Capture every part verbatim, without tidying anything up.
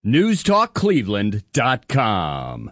news talk cleveland dot com.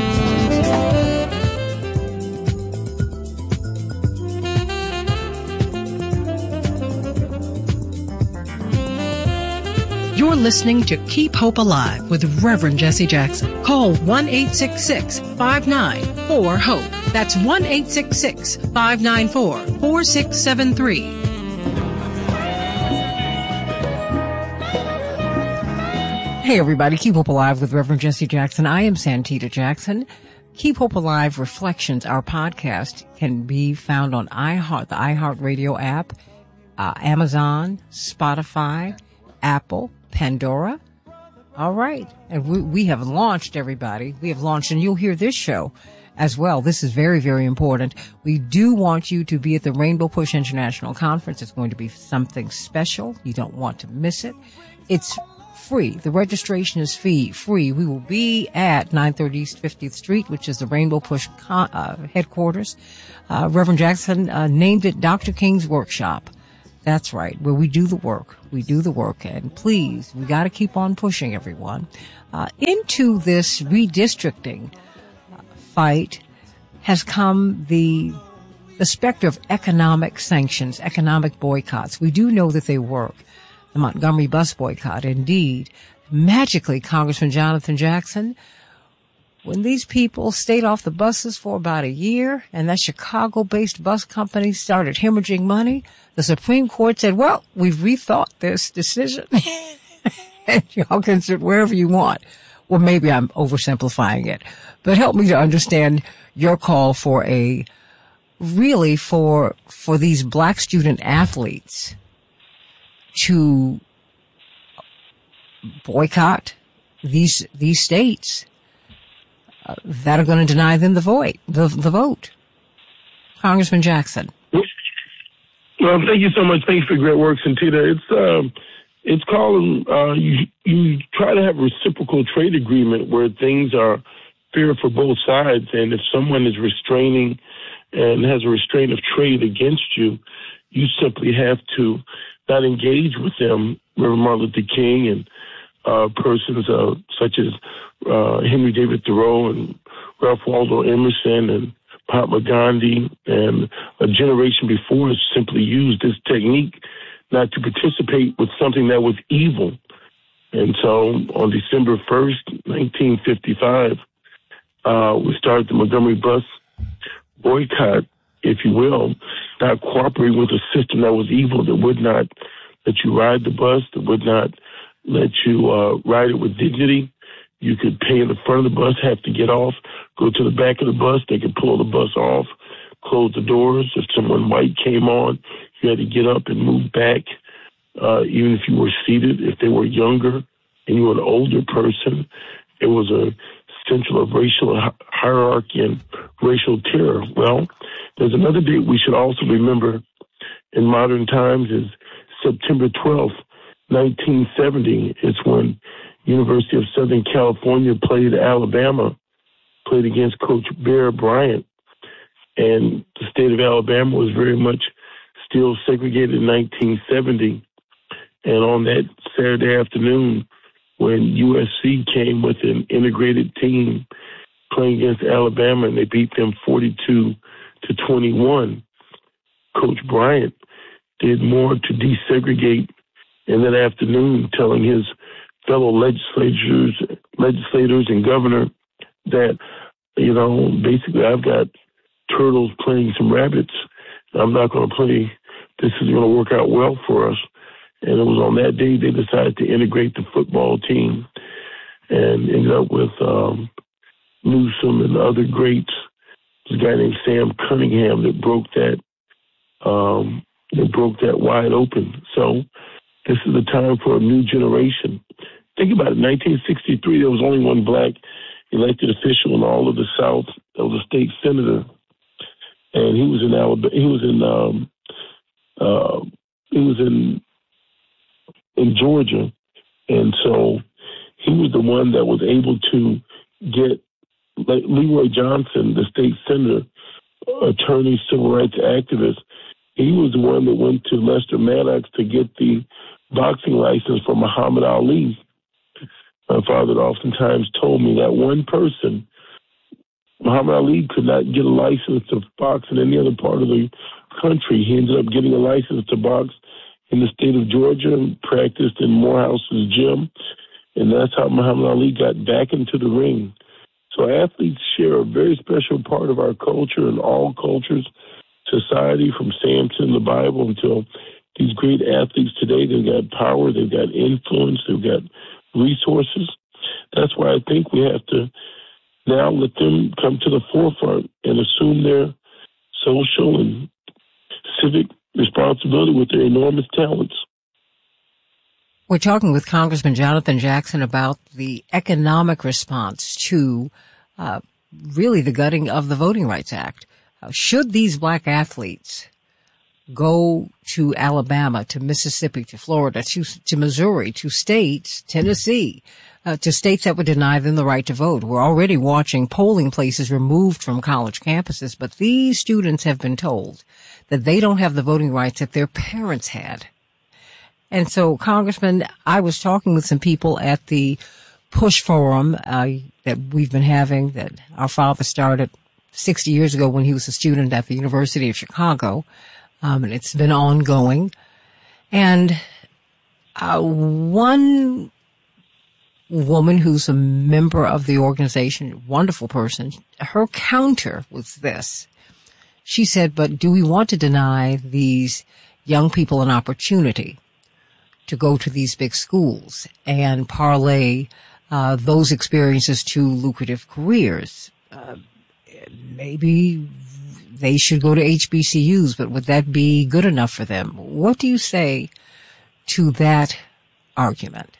You're listening to Keep Hope Alive with Reverend Jesse Jackson. Call one eight six six, five nine four, HOPE. That's one eight six six, five nine four, four six seven three. Hey everybody, Keep Hope Alive with Reverend Jesse Jackson. I am Santita Jackson. Keep Hope Alive Reflections, our podcast, can be found on iHeart, the iHeartRadio app, uh, Amazon, Spotify, Apple, Pandora. All right. And we, we have launched, everybody. We have launched, and you'll hear this show as well. This is very, very important. We do want you to be at the Rainbow Push International Conference. It's going to be something special. You don't want to miss it. It's free. The registration is fee free. We will be at nine thirty East fiftieth Street, which is the Rainbow Push con- uh, headquarters. Uh, Reverend Jackson uh, named it Doctor King's Workshop. That's right, where we do the work. We do the work. And please, we got to keep on pushing, everyone. Uh, into this redistricting uh, fight has come the the specter of economic sanctions, economic boycotts. We do know that they work. The Montgomery bus boycott, indeed. Magically, Congressman Jonathan Jackson, when these people stayed off the buses for about a year and that Chicago-based bus company started hemorrhaging money, the Supreme Court said, well, we've rethought this decision. And y'all can sit wherever you want. Well, maybe I'm oversimplifying it. But help me to understand your call for a, really for, for these black student athletes to boycott these, these states Uh, that are going to deny them the vote. The, the vote. Congressman Jackson. Well, thank you so much. Thanks for great work, Santita. It's um, it's called uh, you. You try to have a reciprocal trade agreement where things are fair for both sides, and if someone is restraining and has a restraint of trade against you, you simply have to not engage with them. Reverend Martin Luther King and uh, persons uh, such as Uh, Henry David Thoreau and Ralph Waldo Emerson and Mahatma Gandhi and a generation before us simply used this technique not to participate with something that was evil. And so on December first, nineteen fifty-five, uh, we started the Montgomery bus boycott, if you will, not cooperating with a system that was evil, that would not let you ride the bus, that would not let you uh, ride it with dignity. You could pay in the front of the bus, have to get off, go to the back of the bus. They could pull the bus off, close the doors. If someone white came on, you had to get up and move back, uh, even if you were seated. If they were younger and you were an older person, it was a central of racial hierarchy and racial terror. Well, there's another date we should also remember in modern times is September twelfth, nineteen seventy. It's when University of Southern California played Alabama, played against Coach Bear Bryant. And the state of Alabama was very much still segregated in nineteen seventy. And on that Saturday afternoon, when U S C came with an integrated team playing against Alabama and they beat them forty-two to twenty-one, Coach Bryant did more to desegregate in that afternoon, telling his fellow legislators, legislators and governor that, you know, basically I've got turtles playing some rabbits. I'm not going to play. This is going to work out well for us. And it was on that day they decided to integrate the football team and ended up with um, Newsom and other greats. There's a guy named Sam Cunningham that broke that, um, that broke that wide open. So this is the time for a new generation. Think about it. In nineteen sixty-three, there was only one black elected official in all of the South. That was a state senator, and he was in Alabama. He was in um, uh, he was in in Georgia, and so he was the one that was able to get like Leroy Johnson, the state senator, attorney, civil rights activist. He was the one that went to Lester Maddox to get the boxing license for Muhammad Ali. My father oftentimes told me that one person, Muhammad Ali, could not get a license to box in any other part of the country. He ended up getting a license to box in the state of Georgia and practiced in Morehouse's gym. And that's how Muhammad Ali got back into the ring. So athletes share a very special part of our culture and all cultures, society, from Samson, the Bible, until these great athletes today. They've got power, they've got influence, they've got resources. That's why I think we have to now let them come to the forefront and assume their social and civic responsibility with their enormous talents. We're talking with Congressman Jonathan Jackson about the economic response to uh, really the gutting of the Voting Rights Act. Uh, should these black athletes go to Alabama, to Mississippi, to Florida, to, to Missouri, to states, Tennessee, uh, to states that would deny them the right to vote? We're already watching polling places removed from college campuses, but these students have been told that they don't have the voting rights that their parents had. And so, Congressman, I was talking with some people at the Push Forum uh, that we've been having, that our father started sixty years ago when he was a student at the University of Chicago, um, and it's been ongoing. And uh, one woman who's a member of the organization, wonderful person, her counter was this. She said, but do we want to deny these young people an opportunity to go to these big schools and parlay uh, those experiences to lucrative careers? Uh, maybe they should go to H B C Us, but would that be good enough for them? What do you say to that argument?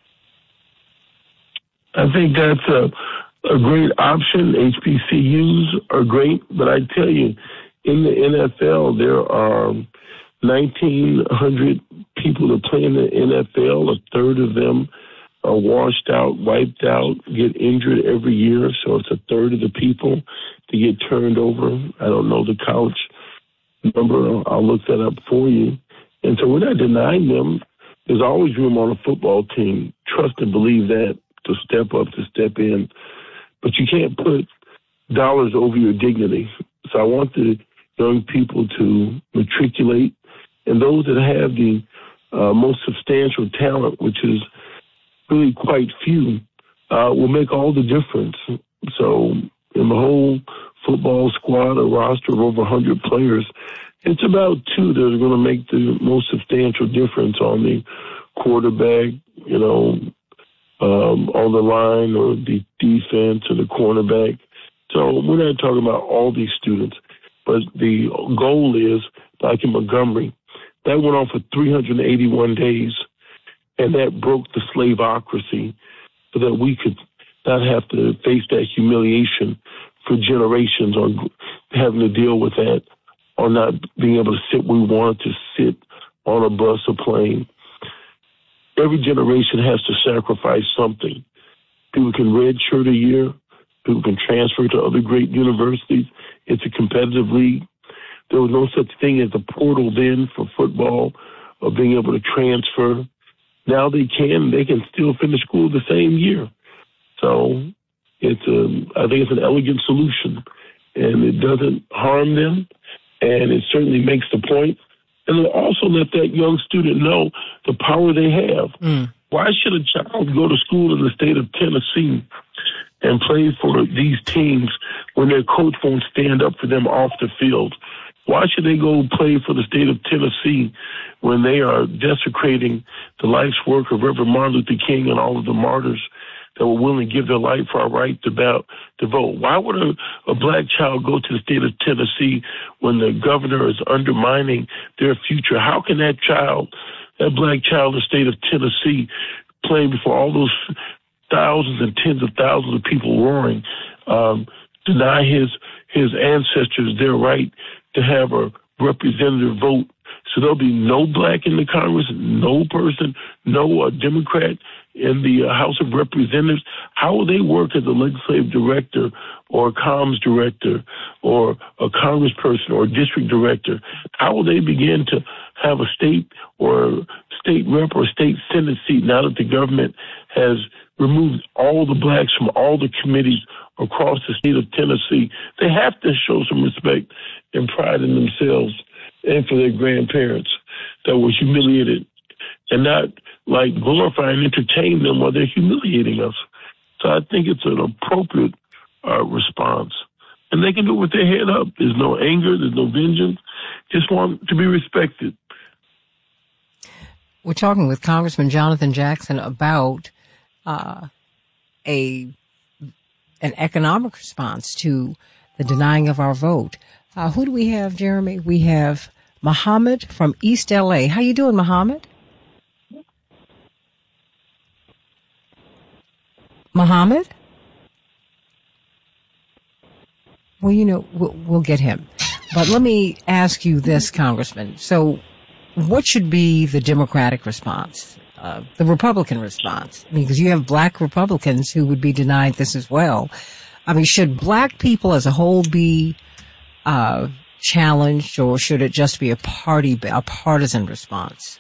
I think that's a, a great option. H B C Us are great, but I tell you, in the N F L, there are nineteen hundred people that play in the N F L. A third of them are washed out, wiped out, get injured every year. So it's a third of the people that get turned over. I don't know the college number. I'll look that up for you. And so we're not denying them. There's always room on a football team. Trust and believe that, to step up, to step in. But you can't put dollars over your dignity. So I want the young people to matriculate, and those that have the uh, most substantial talent, which is really quite few, uh, will make all the difference. So in the whole football squad, a roster of over one hundred players, it's about two that are going to make the most substantial difference on the quarterback, you know, um, on the line, or the defense, or the cornerback. So we're not talking about all these students, but the goal is, like in Montgomery, that went on for three hundred eighty-one days, and that broke the slaveocracy so that we could not have to face that humiliation for generations, on having to deal with that, or not being able to sit where we wanted to sit on a bus or plane. Every generation has to sacrifice something. People can redshirt a year. People can transfer to other great universities. It's a competitive league. There was no such thing as a portal then for football, or being able to transfer. Now they can. They can still finish school the same year. So it's a, I think it's an elegant solution, and it doesn't harm them, and it certainly makes the point. And it'll also let that young student know the power they have. Mm. Why should a child go to school in the state of Tennessee and play for these teams when their coach won't stand up for them off the field? Why should they go play for the state of Tennessee when they are desecrating the life's work of Reverend Martin Luther King and all of the martyrs that were willing to give their life for our right to, vote, to vote? Why would a, a black child go to the state of Tennessee when the governor is undermining their future? How can that child, that black child in the state of Tennessee, playing before all those thousands and tens of thousands of people roaring, um, deny his his ancestors their right to have a representative vote? So there'll be no black in the Congress, no person, no uh, Democrat in the uh, House of Representatives. How will they work as a legislative director or a comms director or a congressperson or a district director? How will they begin to have a state or state rep or state senate seat now that the government has removed all the blacks from all the committees across the state of Tennessee. They have to show some respect and pride in themselves and for their grandparents that were humiliated, and not like glorify and entertain them while they're humiliating us. So I think it's an appropriate uh, response. And they can do it with their head up. There's no anger. There's no vengeance. Just want to be respected. We're talking with Congressman Jonathan Jackson about uh, a an economic response to the denying of our vote. Uh, who do we have, Jeremy? We have Muhammad from East L A. How you doing, Muhammad? Muhammad? Well, you know, we'll, we'll get him. But let me ask you this, Congressman. So what should be the Democratic response, uh, the Republican response? I mean, because you have black Republicans who would be denied this as well. I mean, should black people as a whole be uh, challenged, or should it just be a party, a partisan response?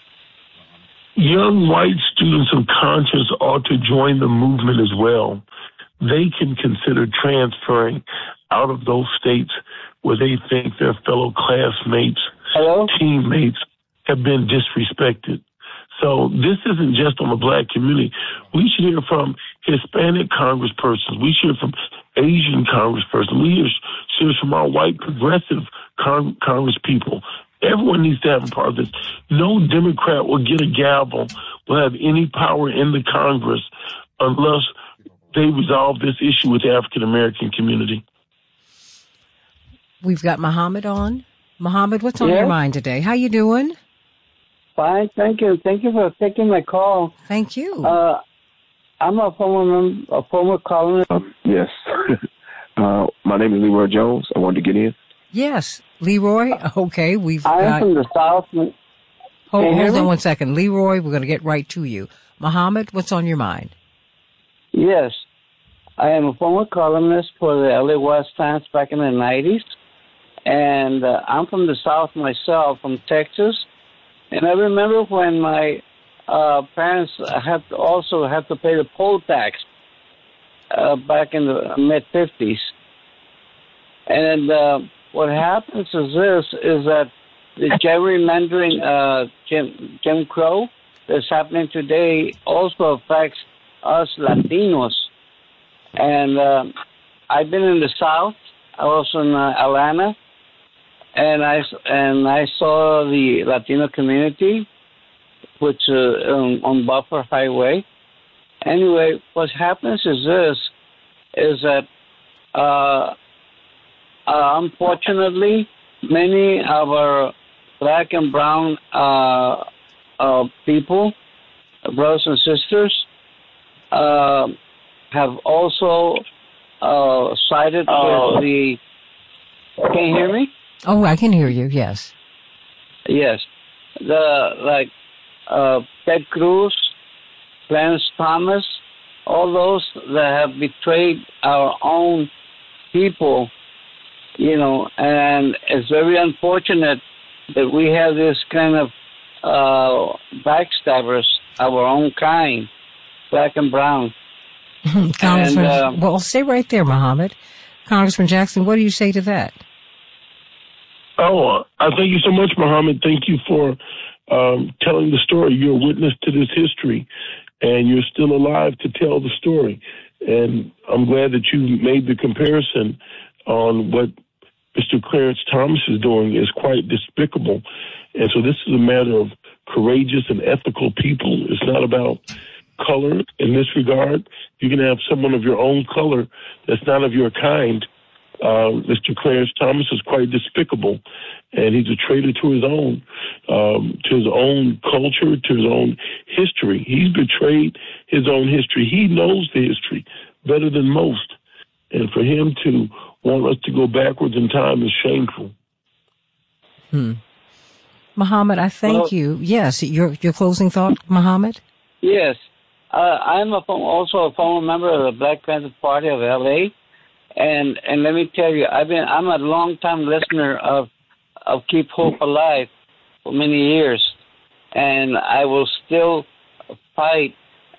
Young white students of conscience ought to join the movement as well. They can consider transferring out of those states where they think their fellow classmates, Hello? teammates have been disrespected. So this isn't just on the black community. We should hear from Hispanic congresspersons. We should hear from Asian congresspersons. We should hear from our white progressive con- congresspeople. Everyone needs to have a part of this. No Democrat will get a gavel, will have any power in the Congress unless they resolve this issue with the African American community. We've got Muhammad on. Muhammad, what's on yes? your mind today? How you doing? Fine, thank you. Thank you for taking my call. Thank you. Uh, I'm a former a former columnist. Um, yes. uh, my name is Leroy Jones. I wanted to get in. Yes, Leroy. Okay, we've I am got... from the South. Hold, Can you hear hold on me? one second. Leroy, we're going to get right to you. Muhammad, what's on your mind? Yes. I am a former columnist for the L A West Times back in the nineties. And uh, I'm from the South myself, from Texas. And I remember when my uh, parents had to also had to pay the poll tax uh, back in the mid-fifties. And uh, what happens is this, is that the gerrymandering, uh, Jim, Jim Crow that's happening today also affects us Latinos. And uh, I've been in the South. I was in uh, Atlanta. And I, and I saw the Latino community, which uh, um, on Buffer Highway. Anyway, what happens is this, is that uh, uh, unfortunately, many of our black and brown uh, uh, people, brothers and sisters, uh, have also uh, sided Oh. with the... Can you hear me? Oh, I can hear you, yes. Yes. The, like, uh, Ted Cruz, Clarence Thomas, all those that have betrayed our own people, you know, and it's very unfortunate that we have this kind of uh, backstabbers of our own kind, black and brown. Congressman, And, uh, well, stay right there, Muhammad. Congressman Jackson, what do you say to that? Oh, I thank you so much, Muhammad. Thank you for um, telling the story. You're a witness to this history, and you're still alive to tell the story. And I'm glad that you made the comparison on what Mister Clarence Thomas is doing is quite despicable. And so this is a matter of courageous and ethical people. It's not about color in this regard. You can have someone of your own color that's not of your kind. Uh, Mister Clarence Thomas is quite despicable, and he's a traitor to his own, um, to his own culture, to his own history. He's betrayed his own history. He knows the history better than most, and for him to want us to go backwards in time is shameful. Hmm. Muhammad, I thank Well- you. Yes, your your closing thought, Muhammad? Yes. Uh, I'm a, also a former member of the Black Panther Party of L A, and and let me tell you, I've been I'm a long time listener of of Keep Hope Alive for many years, and I will still fight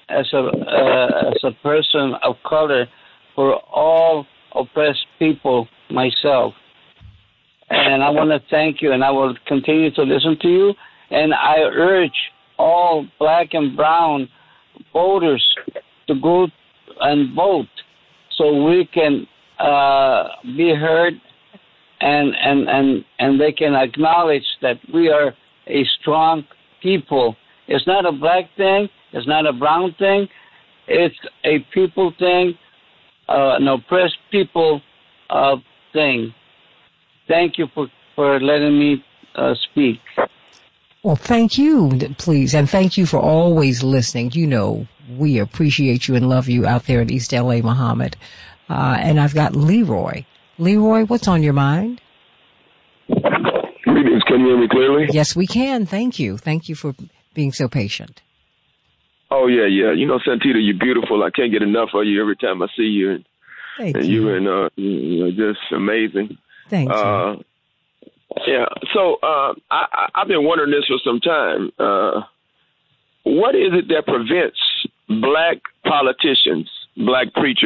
as a uh, as a person of color for all oppressed people myself. And I want to thank you, and I will continue to listen to you. And I urge all black and brown voters to go and vote so we can uh, be heard and, and, and, and they can acknowledge that we are a strong people. It's not a black thing. It's not a brown thing. It's a people thing, uh, an oppressed people uh, thing. Thank you for, for letting me uh, speak. Well, thank you, please, and thank you for always listening. You know, we appreciate you and love you out there in East L A, Muhammad. Uh, and I've got Leroy. Leroy, what's on your mind? Greetings. Can you hear me clearly? Yes, we can. Thank you. Thank you for being so patient. Oh, yeah, yeah. You know, Santita, you're beautiful. I can't get enough of you every time I see you. Thank and you. you and uh, you're just amazing. Thank you. Uh, yeah. So uh, I, I've been wondering this for some time. Uh, what is it that prevents black politicians, black preachers,